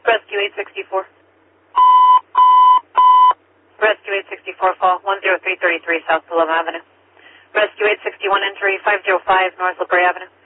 Rescue 864. Rescue 864, fall 10333 South Paloma Avenue. Rescue 861, entry 505 North Woodbury Avenue.